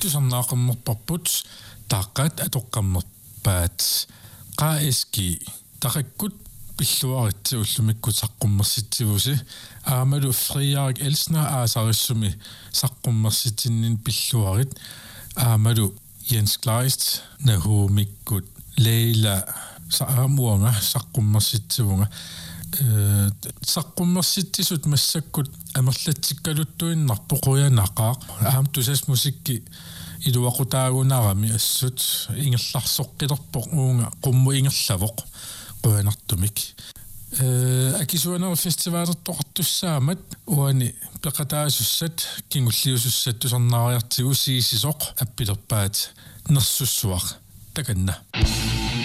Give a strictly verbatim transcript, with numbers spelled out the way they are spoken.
tusarnaaqammerparput taaqqaat atoqqammerpaat qaa'iski taqakkut pilluaritsuullumikku saqqummersitsivusi aamalu friaarik elsna aasarissumi saqqummersitinnin pilluarit aamalu Jens Kleist nahuumikkut Leila saamuanga saqqummersitsivunga э saqqummersittisut massakkut amerlatsikkaluttuinnarpo quyanaqaaq aam tusas musikki iluaqutaagunarami assut ingerlarsoqqilerpo uunga qummu ingerlavoq quyanartumik э акисуанер фестивалертоқартуссаамат уани пеқатаасуссат кингуллиусуссат тусарнаариартигу сиисисоқ аппилерпаат нерсуссуақ таканна